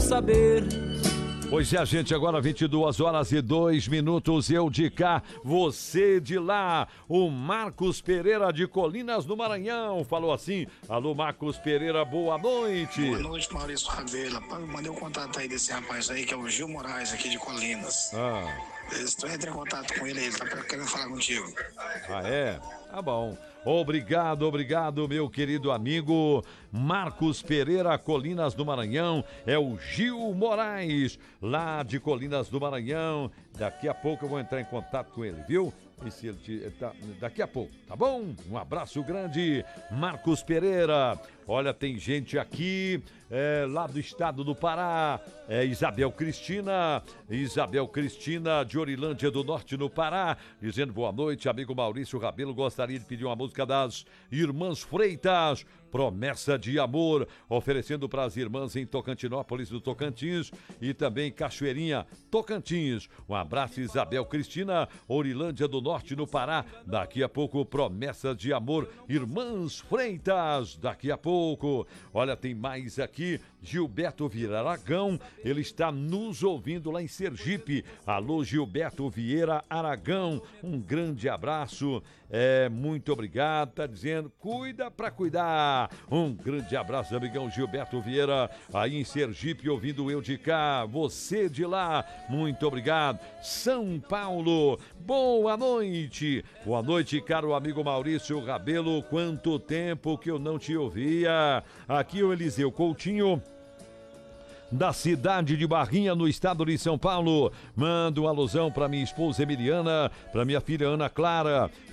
saber. Pois é, gente, agora 22h02, eu de cá, você de lá. O Marcos Pereira de Colinas do Maranhão falou assim: alô, Marcos Pereira, boa noite. Boa noite, Maurício Rabelo. Mandei um contato aí desse rapaz aí, que é o Gil Moraes, aqui de Colinas. Entra em contato com ele aí, ele tá querendo falar contigo. Ah, é? Tá bom. Obrigado, meu querido amigo Marcos Pereira, Colinas do Maranhão. É o Gil Moraes, lá de Colinas do Maranhão. Daqui a pouco eu vou entrar em contato com ele, viu? E se ele daqui a pouco, tá bom? Um abraço grande, Marcos Pereira. Olha, tem gente aqui lá do estado do Pará. Isabel Cristina de Orilândia do Norte, no Pará, dizendo boa noite, amigo Maurício Rabelo. Gostaria de pedir uma música das Irmãs Freitas, Promessa de Amor, oferecendo para as irmãs em Tocantinópolis do Tocantins e também Cachoeirinha, Tocantins. Um abraço, Isabel Cristina, Orilândia do Norte, no Pará. Daqui a pouco, Promessa de Amor, Irmãs Freitas, daqui a pouco. Olha, tem mais aqui, Gilberto Vieira Aragão, ele está nos ouvindo lá em Sergipe. Alô, Gilberto Vieira Aragão, um grande abraço, muito obrigado, tá dizendo, cuida pra cuidar. Um grande abraço, amigão Gilberto Vieira, aí em Sergipe, ouvindo eu de cá, você de lá, muito obrigado. São Paulo, boa noite, caro amigo Maurício Rabelo, quanto tempo que eu não te ouvia. Aqui o Eliseu Coutinho, da cidade de Barrinha, no estado de São Paulo. Mando uma alusão para minha esposa Emiliana, para minha filha Ana Clara,